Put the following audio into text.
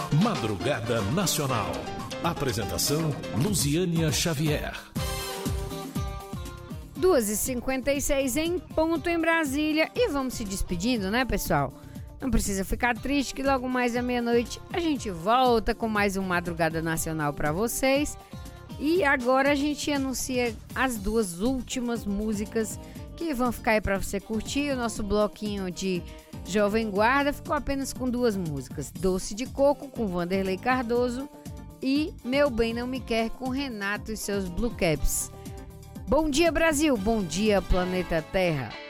Madrugada Nacional. Apresentação Luziânia Xavier. 2h56 em ponto em Brasília. E vamos se despedindo, né, pessoal? Não precisa ficar triste que logo mais à meia-noite a gente volta com mais um Madrugada Nacional para vocês. E agora a gente anuncia as duas últimas músicas que vão ficar aí para você curtir. O nosso bloquinho de Jovem Guarda ficou apenas com duas músicas: Doce de Coco com Vanderlei Cardoso e Meu Bem Não Me Quer com Renato e seus Blue Caps. Bom dia, Brasil! Bom dia, planeta Terra!